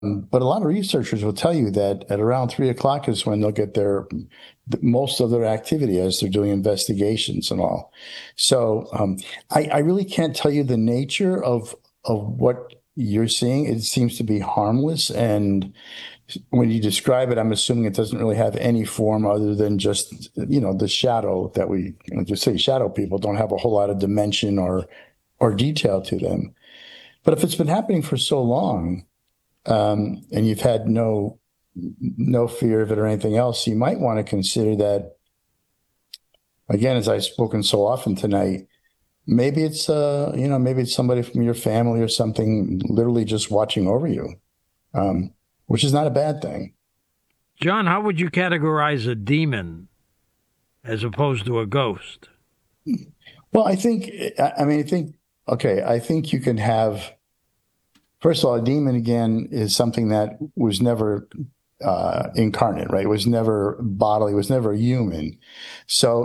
But a lot of researchers will tell you that at around 3 o'clock is when they'll get most of their activity as they're doing investigations and all. So I really can't tell you the nature of what you're seeing. It seems to be harmless, and when you describe it, I'm assuming it doesn't really have any form other than just, the shadow that just say shadow people don't have a whole lot of dimension or detail to them. But if it's been happening for so long, and you've had no fear of it or anything else, you might want to consider that, again, as I've spoken so often tonight, maybe it's somebody from your family or something literally just watching over you, which is not a bad thing. John, how would you categorize a demon as opposed to a ghost? Well, I think you can have, first of all, a demon, again, is something that was never incarnate, right? It was never bodily, it was never human. So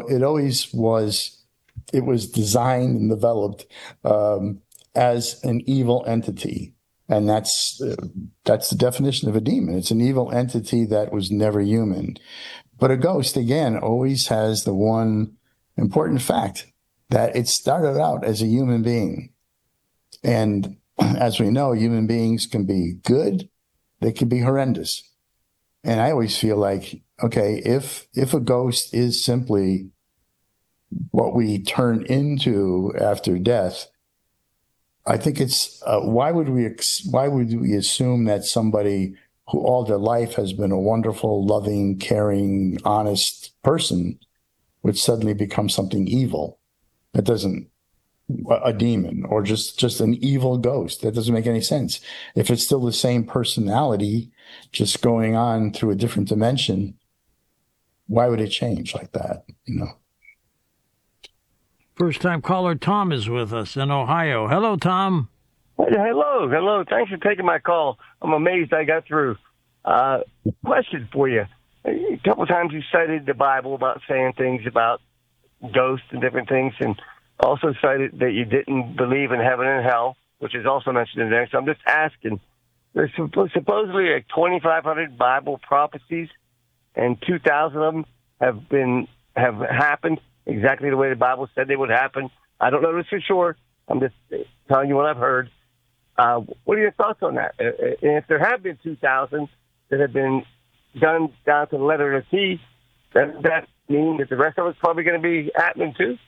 it was designed and developed as an evil entity. And that's the definition of a demon. It's an evil entity that was never human. But a ghost, again, always has the one important fact that it started out as a human being. And as we know, human beings can be good, they can be horrendous. And I always feel like, okay, if a ghost is simply what we turn into after death, I think it's why would we assume that somebody who all their life has been a wonderful, loving, caring, honest person would suddenly become something evil? That doesn't, a demon or just an evil ghost. That doesn't make any sense. If it's still the same personality, just going on through a different dimension, why would it change like that? First time caller Tom is with us in Ohio. Hello, Tom. Hello. Thanks for taking my call. I'm amazed I got through. Question for you. A couple of times you cited the Bible about saying things about ghosts and different things, and also cited that you didn't believe in heaven and hell, which is also mentioned in there. So I'm just asking, there's supposedly like 2,500 Bible prophecies, and 2,000 of them have happened exactly the way the Bible said they would happen. I don't know this for sure. I'm just telling you what I've heard. What are your thoughts on that? And if there have been 2,000 that have been done down to the letter of the T, does that mean that the rest of it's probably going to be happening too?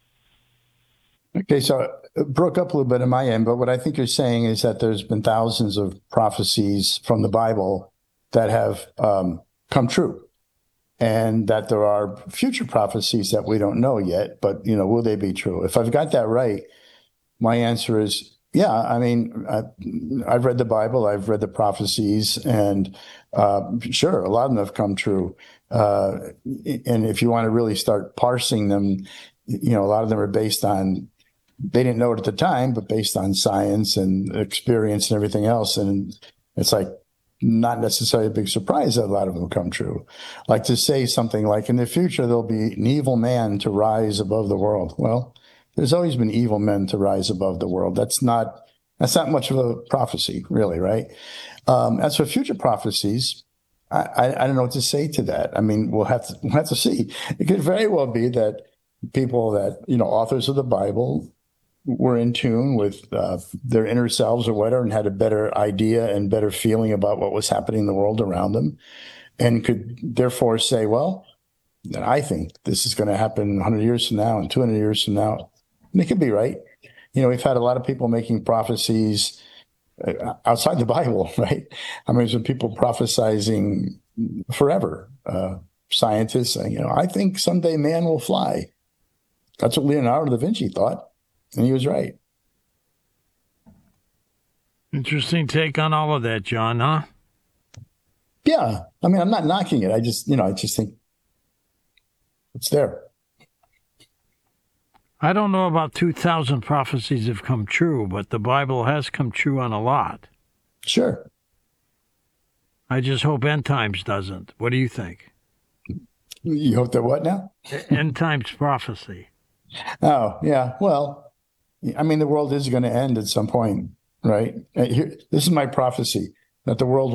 Okay, so it broke up a little bit on my end, but what I think you're saying is that there's been thousands of prophecies from the Bible that have come true, and that there are future prophecies that we don't know yet, but, will they be true? If I've got that right, my answer is, yeah. I mean, I've read the Bible, I've read the prophecies, and sure, a lot of them have come true. And if you want to really start parsing them, a lot of them are based on, they didn't know it at the time, but based on science and experience and everything else. And it's like not necessarily a big surprise that a lot of them come true. Like to say something like, in the future, there'll be an evil man to rise above the world. Well, there's always been evil men to rise above the world. That's not much of a prophecy, really, right? As for future prophecies, I don't know what to say to that. I mean, we'll have to see. It could very well be that people that, authors of the Bible were in tune with their inner selves or whatever, and had a better idea and better feeling about what was happening in the world around them, and could therefore say, well, I think this is going to happen 100 years from now and 200 years from now. And it could be right. We've had a lot of people making prophecies outside the Bible, right? I mean, there's been people prophesizing forever. Scientists saying, I think someday man will fly. That's what Leonardo da Vinci thought. And he was right. Interesting take on all of that, John, huh? Yeah. I mean, I'm not knocking it. I just think it's there. I don't know about 2,000 prophecies have come true, but the Bible has come true on a lot. Sure. I just hope end times doesn't. What do you think? You hope that what now? End times prophecy. Oh, yeah. Well, I mean, the world is going to end at some point, right? This is my prophecy. that the world